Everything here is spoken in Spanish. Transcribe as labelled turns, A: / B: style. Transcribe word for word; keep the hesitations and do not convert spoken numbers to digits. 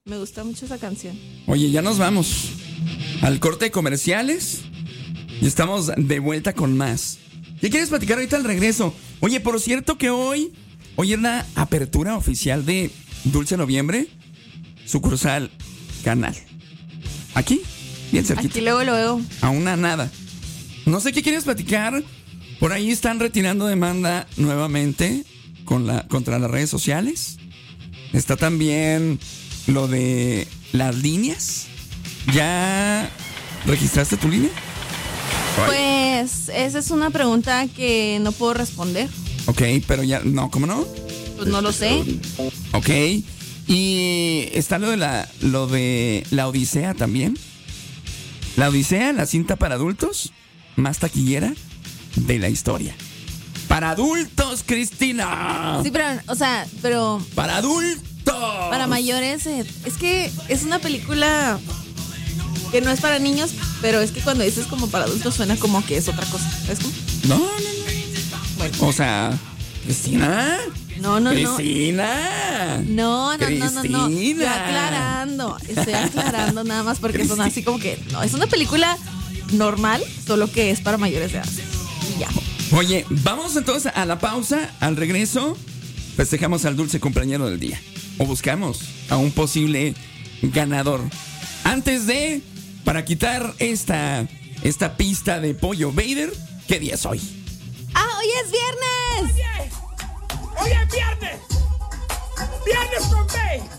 A: Me gusta mucho esa canción.
B: Oye, ya nos vamos al corte de comerciales y estamos de vuelta con más. ¿Qué quieres platicar ahorita al regreso? Oye, por cierto que hoy, hoy es la apertura oficial de Dulce Noviembre, sucursal Canal. Aquí, bien cerquita.
A: Aquí luego lo veo.
B: A una nada. No sé qué quieres platicar. Por ahí están retirando demanda nuevamente con la, contra las redes sociales. Está también lo de las líneas. ¿Ya registraste tu línea?
A: Pues esa es una pregunta que no puedo responder.
B: Ok, pero ya, no, ¿cómo no?
A: Pues no lo sé.
B: Ok. Y está lo de la, lo de la Odisea también. La Odisea, la cinta para adultos más taquillera de la historia. Para adultos, Cristina.
A: Sí, pero, o sea, pero...
B: Para adultos.
A: Para mayores, eh, es que es una película que no es para niños, pero es que cuando dices como para adultos suena como que es otra cosa. ¿Sabes cómo?
B: No, no, no.
A: Bueno.
B: O sea, Cristina.
A: No, no, no.
B: Cristina.
A: No, no, no, no, no.
B: Cristina.
A: Yo aclarando. Estoy aclarando nada más porque son así como que no, es una película normal, solo que es para mayores de edad. Y ya.
B: Oye, vamos entonces a la pausa. Al regreso, festejamos al dulce cumpleañero del día. O buscamos a un posible ganador. Antes de, para quitar esta, esta pista de Pollo Vader, ¿qué día es hoy?
A: ¡Ah, hoy es viernes!
C: ¡Oye! ¡Hoy es viernes! ¡Viernes con B!